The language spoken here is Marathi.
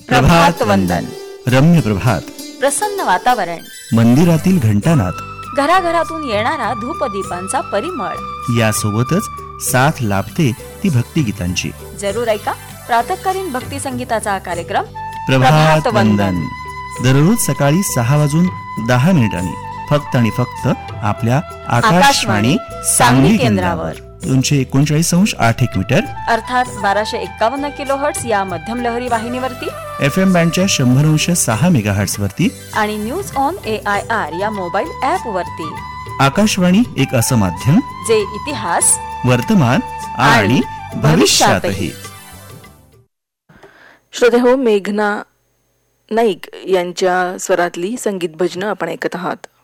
प्रभात वंदन. रम्य प्रभात, प्रसन्न वातावरण, मंदिरातील घंटानाद, घराघरातून येणारा धूपदीपांचा परिमळ, यासोबतच साथ लाभते ती भक्तिगीतांची. जरूर ऐका प्रातःकालीन भक्ती संगीताचा हा कार्यक्रम प्रभात वंदन. दररोज सकाळी 6:10 फक्त आणि फक्त आपल्या आकाशवाणी सांगली केंद्रावर 239.8 मीटर अर्थात 1251 किलोहर्ट्ज या मध्यम लहरी वाहिनीवरती, FM बँडच्या 100.6 मेगाहर्ट्ज वरती आणि न्यूज ऑन AIR या मोबाईल ऍप वरती. आकाशवाणी एक असं माध्यम जे इतिहास, वर्तमान आणि भविष्यातही. श्रोते हो, मेघना नाईक यांच्या स्वरातली संगीत भजनं आपण ऐकत आहात.